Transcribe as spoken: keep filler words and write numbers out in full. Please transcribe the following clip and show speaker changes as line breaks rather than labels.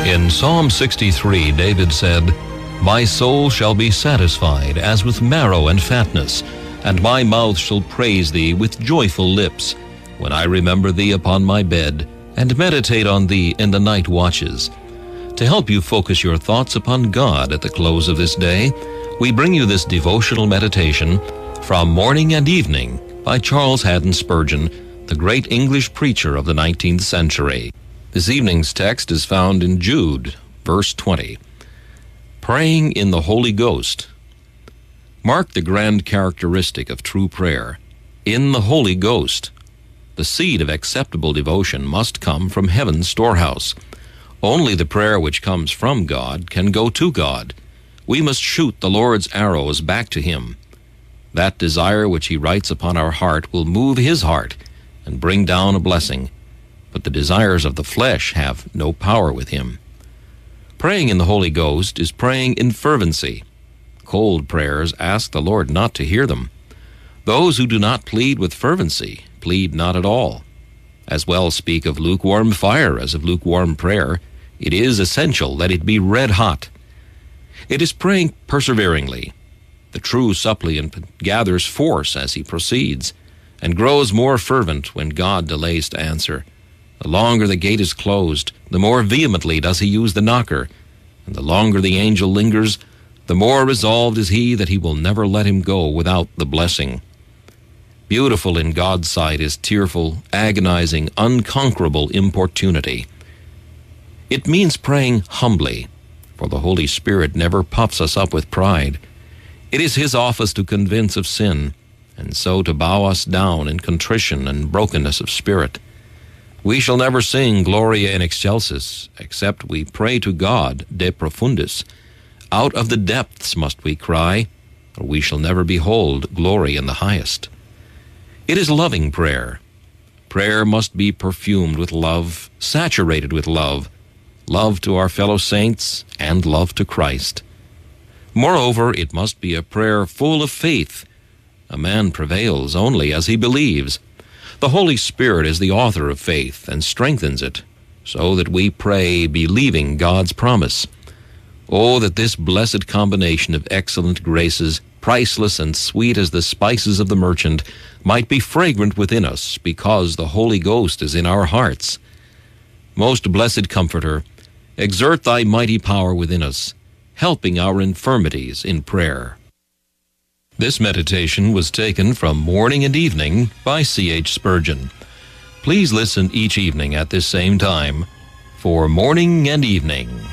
In Psalm sixty-three, David said, "My soul shall be satisfied as with marrow and fatness, and my mouth shall praise thee with joyful lips, when I remember thee upon my bed, and meditate on thee in the night watches." To help you focus your thoughts upon God at the close of this day, we bring you this devotional meditation from Morning and Evening by Charles Haddon Spurgeon, the great English preacher of the nineteenth century. This evening's text is found in Jude, verse twenty. Praying in the Holy Ghost. Mark the grand characteristic of true prayer: in the Holy Ghost. The seed of acceptable devotion must come from heaven's storehouse. Only the prayer which comes from God can go to God. We must shoot the Lord's arrows back to Him. That desire which He writes upon our heart will move His heart and bring down a blessing. But the desires of the flesh have no power with Him. Praying in the Holy Ghost is praying in fervency. Cold prayers ask the Lord not to hear them. Those who do not plead with fervency plead not at all. As well speak of lukewarm fire as of lukewarm prayer. It is essential that it be red hot. It is praying perseveringly. The true suppliant gathers force as he proceeds, and grows more fervent when God delays to answer. The longer the gate is closed, the more vehemently does he use the knocker, and the longer the angel lingers, the more resolved is he that he will never let him go without the blessing. Beautiful in God's sight is tearful, agonizing, unconquerable importunity. It means praying humbly, for the Holy Spirit never puffs us up with pride. It is His office to convince of sin, and so to bow us down in contrition and brokenness of spirit. We shall never sing Gloria in Excelsis, except we pray to God de profundis. Out of the depths must we cry, or we shall never behold glory in the highest. It is loving prayer. Prayer must be perfumed with love, saturated with love, love to our fellow saints and love to Christ. Moreover, it must be a prayer full of faith. A man prevails only as he believes. The Holy Spirit is the author of faith and strengthens it, so that we pray believing God's promise. Oh, that this blessed combination of excellent graces, priceless and sweet as the spices of the merchant, might be fragrant within us because the Holy Ghost is in our hearts. Most blessed Comforter, exert thy mighty power within us, helping our infirmities in prayer. This meditation was taken from Morning and Evening by C H Spurgeon. Please listen each evening at this same time for Morning and Evening.